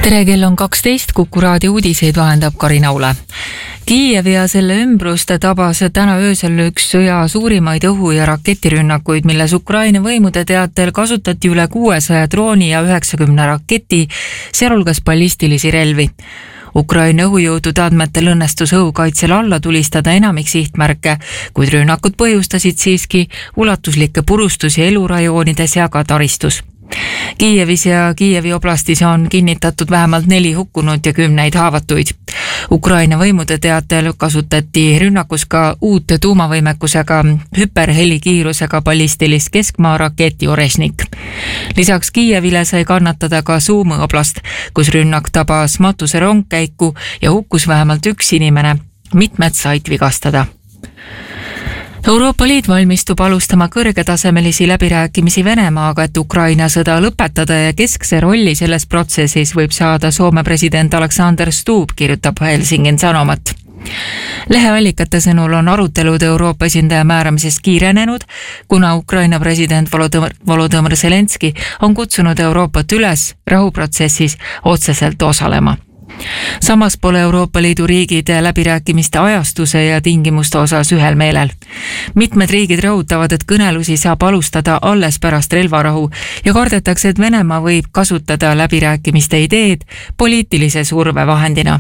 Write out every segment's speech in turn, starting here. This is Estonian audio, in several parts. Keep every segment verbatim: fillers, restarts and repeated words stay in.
tere, kell on kaksteist, Kuku raadio uudiseid vahendab Karin Aule. Kiievi ja selle ümbrust tabas täna öösel üks sõja suurimaid õhu- ja raketirünnakuid, milles Ukraina võimude teatel kasutati üle kuuesaja drooni ja üheksakümne raketi, sealhulgas ballistilisi relvi. Ukraina õhujõudude andmetel õnnestus õhukaitsel alla tulistada enamik sihtmärke, kuid rünnakud põhjustasid siiski ulatuslikke purustusi elurajoonides ja ka taristus. Kiievis ja Kiievi oblastis on kinnitatud vähemalt neli hukkunud ja kümneid haavatuid. Ukraina võimude teatel kasutati rünnakus ka uut tuumavõimekusega hüperhelikiirusega ballistilist keskmaa raketi Oresnik. Lisaks Kiievile sai kannatada ka Suumi oblast, kus rünnak tabas matuse rongkäiku ja hukkus vähemalt üks inimene. Mitmed said vigastada. Euroopa Liit valmistub alustama kõrgetasemelisi läbirääkimisi Venemaaga, et Ukraina sõda lõpetada ja keskse rolli selles protsessis võib saada Soome president Alexander Stubb, kirjutab Helsingin Sanomat. Leheallikate sõnul on arutelud Euroopa esindaja määramisest kiirenenud, kuna Ukraina president Volodõmõr, Volodõmõr Zelenski on kutsunud Euroopat üles rahuprotsessis otseselt osalema. Samas pole Euroopa Liidu riigid läbirääkimiste ajastuse ja tingimuste osas ühel meelel. Mitmed riigid rõhutavad, et kõnelusi saab alustada alles pärast relvarahu ja kardetakse, et Venemaa võib kasutada läbirääkimiste ideed poliitilise surve vahendina.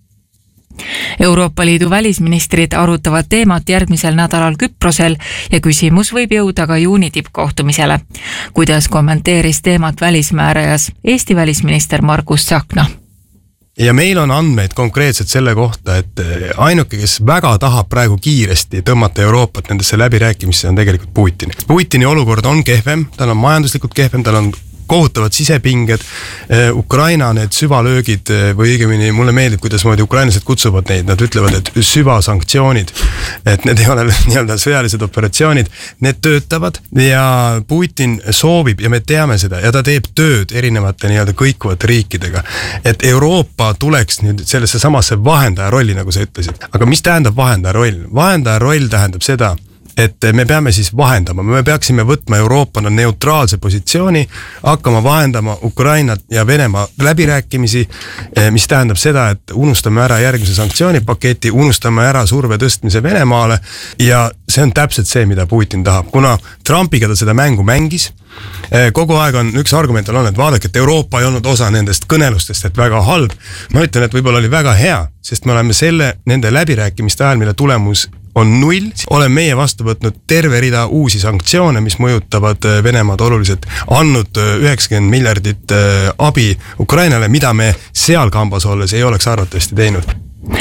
Euroopa Liidu välisministrid arutavad teemat järgmisel nädalal Küprosel ja küsimus võib jõuda ka juuni tippkohtumisele. Kuidas kommenteeris teemat välismäärajas Eesti välisminister Margus Tsahkna? Ja meil on andmeid konkreetselt selle kohta, et ainuke, kes väga tahab praegu kiiresti tõmmata Euroopat nendesse läbirääkimisse, on tegelikult Putin. Putini olukord on kehvem, tal on majanduslikult kehvem, tal on kohutavad sisepinged, Ukraina need süvalöögid või õigemini mulle meeldib, kuidas moodi ukrainlased kutsuvad neid, nad ütlevad, et süvasanktsioonid, et need ei ole nii-öelda sõjalised operatsioonid, need töötavad ja Putin soovib ja me teame seda ja ta teeb tööd erinevate nii-öelda kõikuvate riikidega, et Euroopa tuleks nüüd sellesse samasse vahendaja rolli, nagu sa ütlesid. Aga mis tähendab vahendaja roll? Vahendaja roll tähendab seda, et me peame siis vahendama, me peaksime võtma Euroopana neutraalse positsiooni, hakkama vahendama Ukrainat ja Venemaa läbirääkimisi, mis tähendab seda, et unustame ära järgmise sanktsioonipaketi, unustame ära surve tõstmise Venemaale ja see on täpselt see, mida Putin tahab. Kuna Trumpiga ta seda mängu mängis, kogu aeg on üks argument on olnud, et vaadake, et Euroopa ei olnud osa nendest kõnelustest, et väga halb. Ma ütlen, et võib-olla oli väga hea, sest me oleme selle nende läbirääkimiste ajal, mille tulemus on null, olen meie vastu võtnud terve rida uusi sanktsioone, mis mõjutavad Venemaad oluliselt, andnud üheksakümmend miljardit abi Ukrainale, mida me seal kambas olles ei oleks arvatavasti teinud.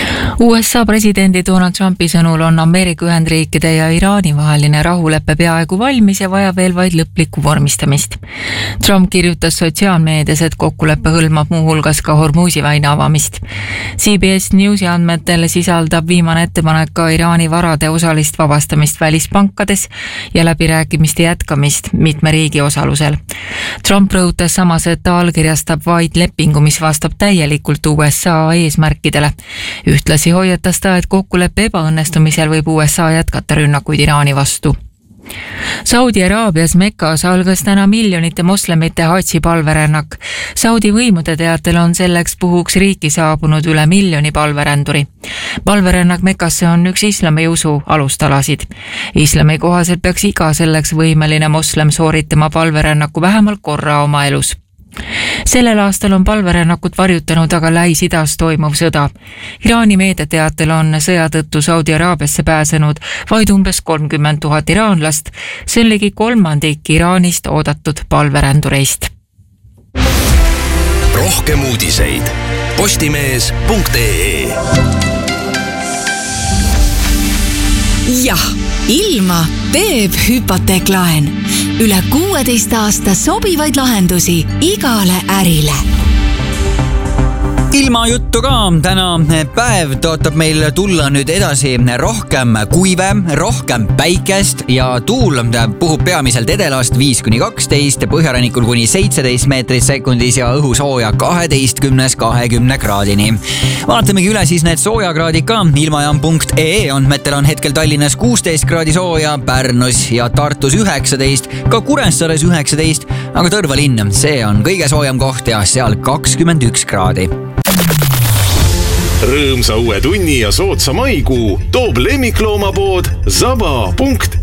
U S A presidendi Donald Trumpi sõnul on Ameerika Ühendriikide ja Iraani vaheline rahuleppe peaaegu valmis ja vaja veel vaid lõplikku vormistamist. Trump kirjutas sotsiaalmeedias, et kokkuleppe hõlmab muuhulgas ka Hormuzi väina avamist. C B S Newsi andmetel sisaldab viimane ettepanek ka Iraani varade osalist vabastamist välispankades ja läbirääkimiste jätkamist mitme riigi osalusel. Trump rõhutas samas, et ta allkirjastab vaid lepingu, mis vastab täielikult U S A eesmärkidele. Ühtlasi hoiatas ta, et kokkuleppe ebaõnnestumisel võib U S A jätkata rünnakuid Iraani vastu. Saudi Araabias Mekas algas täna miljonite moslemite hadži palverännak. Saudi võimude teatel on selleks puhuks riiki saabunud üle miljoni palveränduri. Palverännak Mekasse on üks islamiusu alustalasid. Islami kohaselt peaks iga selleks võimeline moslem sooritama palverännaku vähemalt korra oma elus. Sellel aastal on palverännakut varjutanud aga Lähis-Idas toimuv sõda. Iraani meediateatel on sõja tõttu Saudi Araabiasse pääsenud vaid umbes kolmkümmend tuhat iraanlast, see on ligi kolmandik Iraanist oodatud palverändureist. Rohkem uudiseid postimees punkt ee. Jah, ilma teeb hüpoteeklaen. Üle kuueteist aasta sobivaid lahendusi igale ärile. Ilma juttu ka, täna päev tootab meil tulla nüüd edasi rohkem kuive, rohkem päikest ja tuul puhub peamiselt edelast viis kuni kaksteist, põhjarannikul kuni seitseteist meetrit sekundis ja õhusooja kaheteistkümnest kahekümne kraadini. Vaatamegi üle siis need soojakraadid ka. Ilmajaam punkt ee andmetel on hetkel Tallinnas kuusteist kraadi sooja, Pärnus ja Tartus üheksateist, ka Kuressaares üheksateist, aga Tõrva linn, see on kõige soojem koht ja seal kakskümmend üks kraadi. Rõõmsa uue tunni ja soodsa maikuu toob lemmikloomapood zaba punkt